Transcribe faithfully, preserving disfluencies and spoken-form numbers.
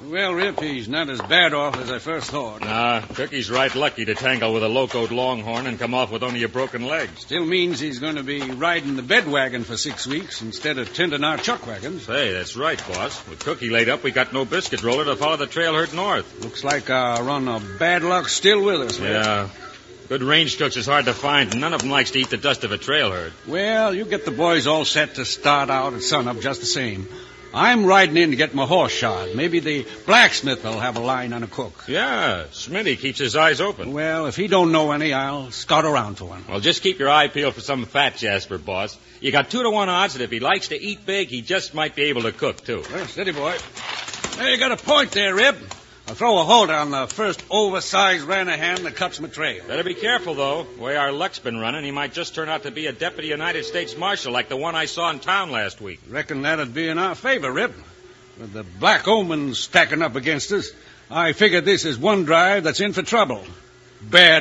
Well, Rip, he's not as bad off as I first thought. Nah, Cookie's right lucky to tangle with a locoed longhorn and come off with only a broken leg. Still means he's going to be riding the bed wagon for six weeks instead of tending our chuck wagons. Hey, that's right, boss. With Cookie laid up, we got no biscuit roller to follow the trail herd north. Looks like our run of bad luck's still with us, Rip. Yeah. Good range cooks is hard to find, and none of them likes to eat the dust of a trail herd. Well, you get the boys all set to start out at sunup just the same. I'm riding in to get my horse shod. Maybe the blacksmith will have a line on a cook. Yeah, Smitty keeps his eyes open. Well, if he don't know any, I'll scout around for one. Well, just keep your eye peeled for some fat Jasper, boss. You got two to one odds that if he likes to eat big, he just might be able to cook, too. Well, steady, boy. Hey, you got a point there, Rip. I'll throw a holder on the first oversized Ranahan that cuts my trail. Better be careful, though. The way our luck's been running, he might just turn out to be a deputy United States Marshal like the one I saw in town last week. Reckon that'd be in our favor, Rip. With the black omens stacking up against us, I figure this is one drive that's in for trouble. Bad